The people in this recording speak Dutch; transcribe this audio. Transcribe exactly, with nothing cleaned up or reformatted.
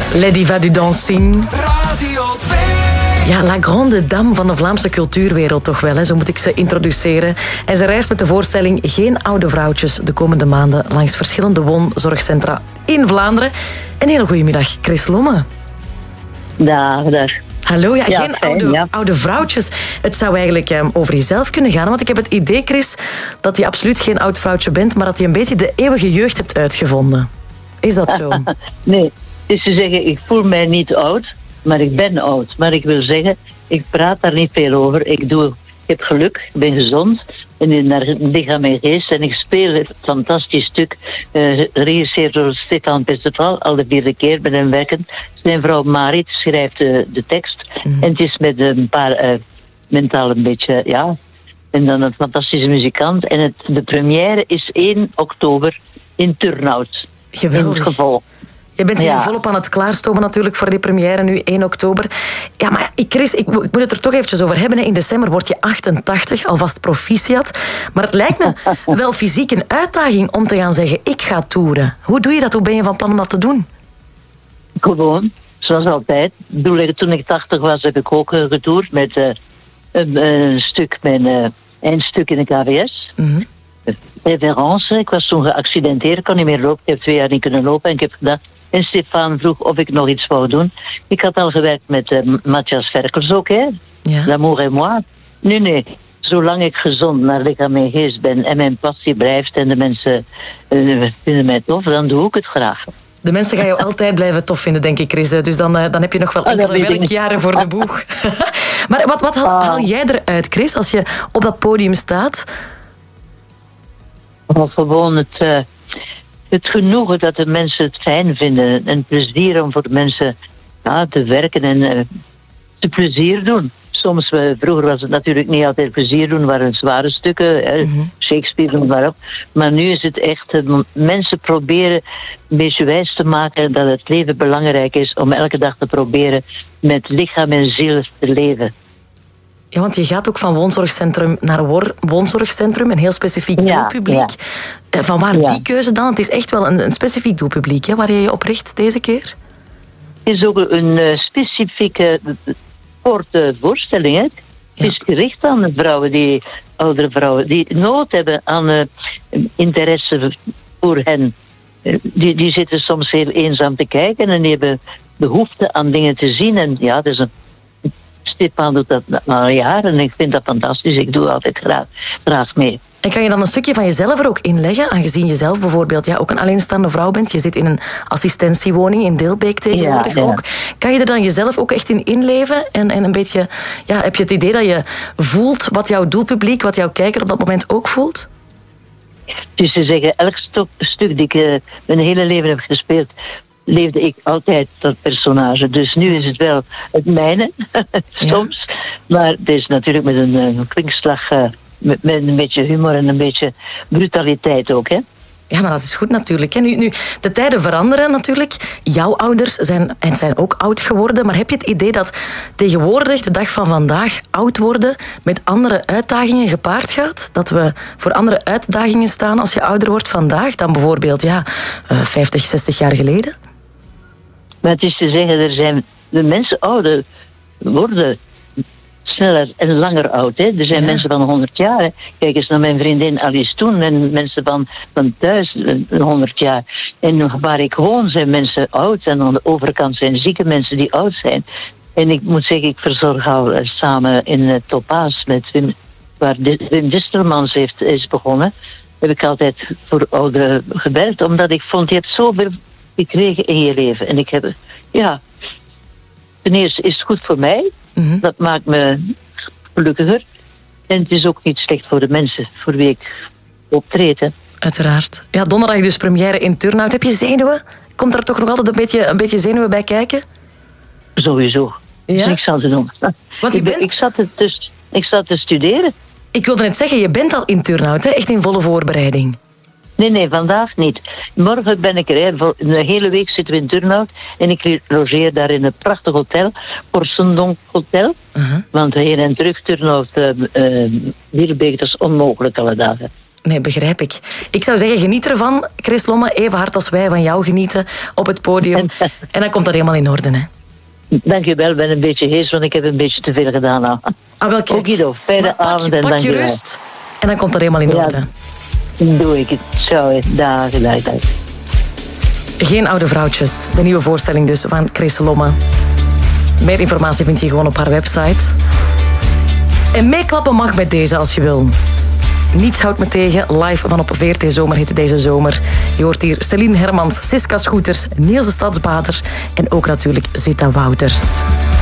Les Divas du Dancing. Radio twee. Ja, La Grande Dame van de Vlaamse cultuurwereld toch wel, hè? Zo moet ik ze introduceren. En ze reist met de voorstelling Geen Oude Vrouwtjes de komende maanden langs verschillende woonzorgcentra in Vlaanderen. Een hele goede middag, Chris Lomme. Dag, dag. Hallo, ja, Ja, geen fijn, oude, ja. oude vrouwtjes. Het zou eigenlijk um, over jezelf kunnen gaan, want ik heb het idee, Chris, dat je absoluut geen oud vrouwtje bent, maar dat je een beetje de eeuwige jeugd hebt uitgevonden. Is dat zo? Nee, dus ze zeggen, ik voel mij niet oud, maar ik ben oud. Maar ik wil zeggen, ik praat daar niet veel over. Ik, doe, ik heb geluk, ik ben gezond en in naar lichaam en geest. En ik speel een fantastisch stuk, uh, geregisseerd door Stefan Perceval, al de vierde keer met hem werken. Zijn vrouw Marit schrijft uh, de tekst. Mm. En het is met een paar uh, mentaal een beetje, ja. En dan een fantastische muzikant. En het, de première is één oktober in Turnhout. Geweldig. In het gevolg. Je bent hier Ja. volop aan het klaarstomen natuurlijk voor die première nu, één oktober. Ja, maar ik, Chris, ik, ik moet het er toch eventjes over hebben. Hè. In december word je achtentachtig, alvast proficiat. Maar het lijkt me wel fysiek een uitdaging om te gaan zeggen, ik ga toeren. Hoe doe je dat? Hoe ben je van plan om dat te doen? Gewoon, zoals altijd. Ik bedoel, toen ik tachtig was, heb ik ook uh, getoerd met uh, een, een stuk, mijn uh, eindstuk in de K V S. Mm-hmm. Reverence. Ik was toen geaccidenteerd, ik kon niet meer lopen. Ik heb twee jaar niet kunnen lopen en ik heb gedacht. En Stefan vroeg of ik nog iets wou doen. Ik had al gewerkt met uh, Matthias Verkels ook, hè. Ja. L'amour et moi. Nee, nee. Zolang ik gezond naar lichaam en geest ben en mijn passie blijft en de mensen uh, vinden mij tof, dan doe ik het graag. De mensen gaan jou altijd blijven tof vinden, denk ik, Chris. Dus dan, uh, dan heb je nog wel Oh, dat enkele weet ik niet. werkjaren voor de boeg. Maar wat, wat haal, haal jij eruit, Chris, als je op dat podium staat? Of gewoon het, uh, het genoegen dat de mensen het fijn vinden. En plezier om voor de mensen ja, te werken en uh, te plezier doen. Soms, uh, vroeger was het natuurlijk niet altijd plezier doen, waren zware stukken, uh, mm-hmm. Shakespeare en waarop. Maar nu is het echt, uh, mensen proberen een beetje wijs te maken dat het leven belangrijk is om elke dag te proberen met lichaam en ziel te leven. Ja, want je gaat ook van woonzorgcentrum naar wor- woonzorgcentrum, een heel specifiek Ja, doelpubliek. ja. Van waar Ja. die keuze dan? Het is echt wel een, een specifiek doelpubliek, hè, waar je je op richt deze keer? Het is ook een uh, specifieke korte voorstelling. Hè? Ja. Het is gericht aan de vrouwen, die oudere vrouwen, die nood hebben aan uh, interesse voor hen. Uh, die, die zitten soms heel eenzaam te kijken en die hebben behoefte aan dingen te zien. En ja, dus een Stefan doet dat al jaren en ik vind dat fantastisch. Ik doe altijd graag, graag mee. En kan je dan een stukje van jezelf er ook inleggen, aangezien je zelf bijvoorbeeld ja, ook een alleenstaande vrouw bent? Je zit in een assistentiewoning in Deelbeek tegenwoordig ja, ja. ook. Kan je er dan jezelf ook echt in inleven? En, en een beetje, ja, heb je het idee dat je voelt wat jouw doelpubliek, wat jouw kijker op dat moment ook voelt? Dus ze zeggen, elk stuk, stuk die ik uh, mijn hele leven heb gespeeld, leefde ik altijd dat personage. Dus nu is het wel het mijne, soms. Ja. Maar het is natuurlijk met een, een kwinkslag, uh, met, met een beetje humor en een beetje brutaliteit ook, hè. Ja, maar dat is goed natuurlijk. Hè. Nu, nu, de tijden veranderen natuurlijk. Jouw ouders zijn, en zijn ook oud geworden. Maar heb je het idee dat tegenwoordig, de dag van vandaag, oud worden met andere uitdagingen gepaard gaat? Dat we voor andere uitdagingen staan als je ouder wordt vandaag dan bijvoorbeeld ja, vijftig, zestig jaar geleden? Maar het is te zeggen, er zijn de mensen ouder worden sneller en langer oud. Hè. Er zijn ja. mensen van honderd jaar. Hè. Kijk eens naar mijn vriendin Alice Toen en mensen van, van thuis honderd jaar. En waar ik woon zijn mensen oud en aan de overkant zijn zieke mensen die oud zijn. En ik moet zeggen, ik verzorg al uh, samen in uh, Topaas met Wim, waar Wim Distelmans heeft, is begonnen. Heb ik altijd voor ouderen gebeld, omdat ik vond, je hebt zoveel gekregen in je leven. En ik heb, ja, ten eerste is het goed voor mij. Mm-hmm. Dat maakt me gelukkiger. En het is ook niet slecht voor de mensen voor wie ik optreed. Hè. Uiteraard. Ja, donderdag dus première in Turnhout. Heb je zenuwen? Komt er toch nog altijd een beetje, een beetje zenuwen bij kijken? Sowieso. Ja? Niks aan te doen. Want je ik, ben, bent... ik, zat te, ik zat te studeren. Ik wilde net zeggen, je bent al in Turnhout, hè? Echt in volle voorbereiding. Nee, nee, vandaag niet. Morgen ben ik er. Hè. Een hele week zitten we in Turnhout. En ik logeer daar in een prachtig hotel. Porsendonk Hotel. Uh-huh. Want heen en terug Turnhout, uh, uh, Deelbeek, dat is onmogelijk alle dagen. Nee, begrijp ik. Ik zou zeggen, geniet ervan, Chris Lomme, even hard als wij van jou genieten op het podium. En dan komt dat helemaal in orde, hè. Dank je wel, ik ben een beetje hees, want ik heb een beetje te veel gedaan. Nou. Ah, wel, kijk. Okido, fijne pak, avond en pak dank je je wel. rust en dan komt dat helemaal in Ja, orde. doe ik het. Ciao, hè. dag, dag, dag. Geen oude vrouwtjes. De nieuwe voorstelling dus van Chris Lomme. Meer informatie vind je gewoon op haar website. En meeklappen mag met deze als je wil. Niets houdt me tegen. Live van op V R T Zomer heette deze zomer. Je hoort hier Celine Hermans, Siska Schoeters, Niels de Stadsbader en ook natuurlijk Zita Wouters.